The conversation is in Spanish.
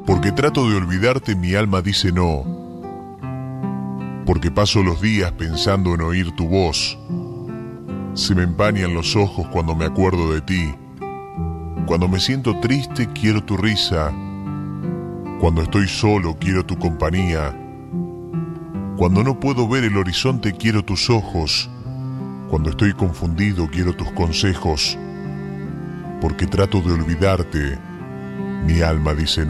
Porque trato de olvidarte, mi alma dice no. Porque paso los días pensando en oír tu voz. Se me empañan los ojos cuando me acuerdo de ti. Cuando me siento triste quiero tu risa. Cuando estoy solo quiero tu compañía. Cuando no puedo ver el horizonte quiero tus ojos. Cuando estoy confundido quiero tus consejos. Porque trato de olvidarte, mi alma dice no.